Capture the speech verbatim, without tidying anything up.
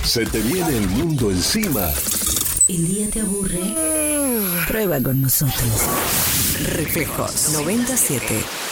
¿Se te viene el mundo encima? ¿El día te aburre? Prueba con nosotros. Reflejos noventa y siete.